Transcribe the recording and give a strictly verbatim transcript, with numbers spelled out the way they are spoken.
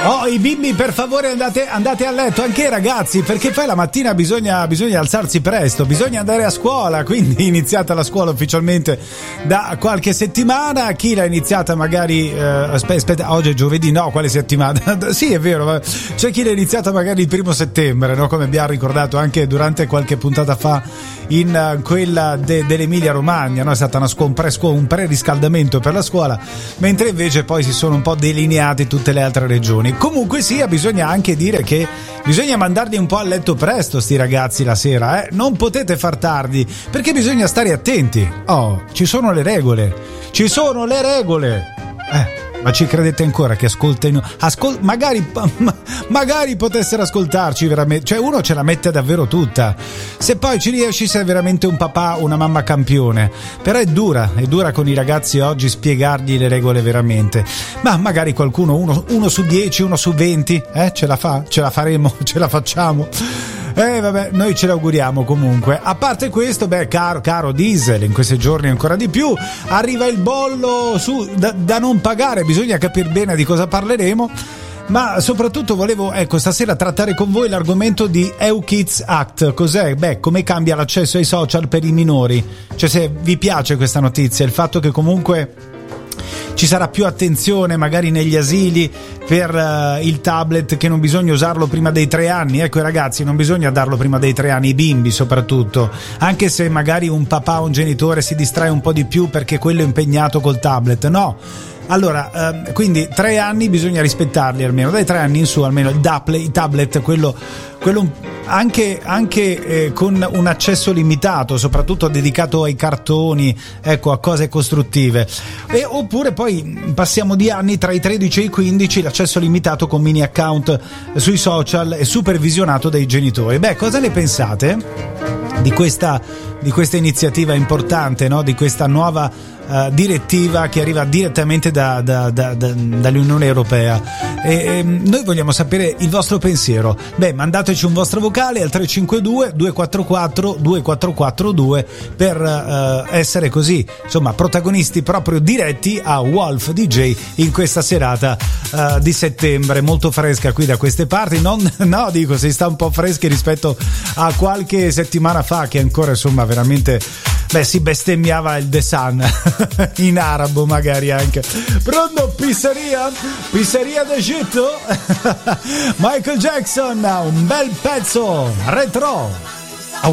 Oh, i bimbi, per favore andate, andate a letto, anche i ragazzi, perché poi la mattina bisogna, bisogna alzarsi presto, bisogna andare a scuola, quindi è iniziata la scuola ufficialmente da qualche settimana. Chi l'ha iniziata magari, eh, aspetta, aspetta, oggi è giovedì, no, quale settimana? Sì, è vero, c'è chi l'ha iniziata magari il primo settembre, no? Come abbiamo ricordato anche durante qualche puntata fa in uh, quella de, dell'Emilia Romagna, no? È stata una scu- un, pre- un pre-riscaldamento per la scuola, mentre invece poi si sono un po' delineate tutte le altre regioni. Comunque sia, bisogna anche dire che bisogna mandarli un po' a letto presto sti ragazzi la sera, eh? Non potete far tardi, perché bisogna stare attenti. Oh, ci sono le regole, ci sono le regole. Eh, ma ci credete ancora che ascoltino? Ascol- magari, magari potessero ascoltarci veramente. Cioè, uno ce la mette davvero tutta. Se poi ci riesci, sei veramente un papà, una mamma campione. Però è dura, è dura con i ragazzi oggi spiegargli le regole veramente. Ma magari qualcuno, uno, uno su dieci, uno su venti, eh, ce la fa? Ce la faremo? Ce la facciamo? Eh vabbè, noi ce l'auguriamo comunque. A parte questo, beh, caro, caro diesel, in questi giorni ancora di più, arriva il bollo su, da, da non pagare, bisogna capire bene di cosa parleremo. Ma soprattutto volevo, ecco, stasera trattare con voi l'argomento di E U Kids Act. Cos'è? Beh, come cambia l'accesso ai social per i minori? Cioè, se vi piace questa notizia, il fatto che comunque ci sarà più attenzione magari negli asili per uh, il tablet, che non bisogna usarlo prima dei tre anni. Ecco, i ragazzi, non bisogna darlo prima dei tre anni, i bimbi soprattutto, anche se magari un papà o un genitore si distrae un po' di più perché quello è impegnato col tablet. No, allora, eh, quindi tre anni bisogna rispettarli almeno, dai tre anni in su almeno il, tablet, il tablet, quello, quello anche, anche eh, con un accesso limitato, soprattutto dedicato ai cartoni, ecco, a cose costruttive. E, oppure poi passiamo di anni tra i tredici e i quindici, l'accesso limitato con mini account sui social e supervisionato dai genitori. Beh, cosa ne pensate di questa, di questa iniziativa importante, no? Di questa nuova Uh, direttiva che arriva direttamente da, da, da, da, dall'Unione Europea, e, e noi vogliamo sapere il vostro pensiero. Beh, mandateci un vostro vocale al tre cinque due due quattro quattro due quattro quattro due per uh, essere così, insomma, protagonisti proprio diretti a Wolf D J in questa serata uh, di settembre, molto fresca qui da queste parti. Non, no, dico, si sta un po' freschi rispetto a qualche settimana fa, che ancora, insomma, veramente, beh, si bestemmiava il The Sun in arabo magari anche. Pronto, pizzeria? Pizzeria d'Egitto? Michael Jackson, un bel pezzo retro.